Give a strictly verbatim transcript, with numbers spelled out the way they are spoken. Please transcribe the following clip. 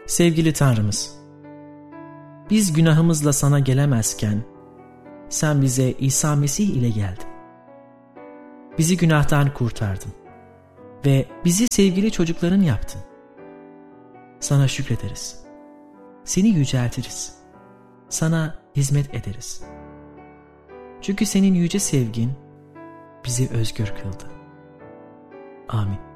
Sevgili Tanrımız, biz günahımızla sana gelemezken sen bize İsa Mesih ile geldin. Bizi günahtan kurtardın ve bizi sevgili çocukların yaptın. Sana şükrederiz. Seni yüceltiriz. Sana hizmet ederiz. Çünkü senin yüce sevgin bizi özgür kıldı. Amin.